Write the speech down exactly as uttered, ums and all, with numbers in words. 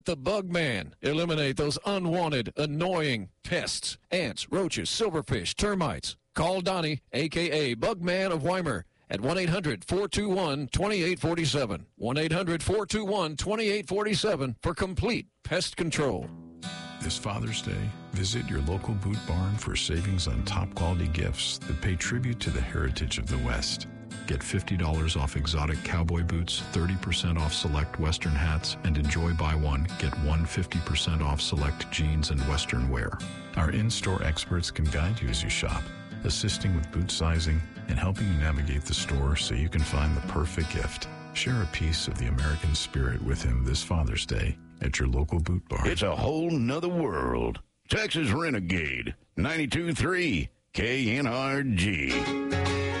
The Bug Man. Eliminate those unwanted, annoying pests, ants, roaches, silverfish, termites. Call Donnie, a k a. Bugman of Weimar, at one eight hundred, four two one, two eight four seven. one eight hundred, four two one, two eight four seven for complete pest control. This Father's Day, visit your local Boot Barn for savings on top-quality gifts that pay tribute to the heritage of the West. Get fifty dollars off exotic cowboy boots, thirty percent off select Western hats, and enjoy buy one, get one fifty percent off select jeans and Western wear. Our in-store experts can guide you as you shop, assisting with boot sizing and helping you navigate the store so you can find the perfect gift. Share a piece of the American spirit with him this Father's Day at your local Boot Barn. It's a whole nother world. Texas Renegade, ninety-two point three K N R G.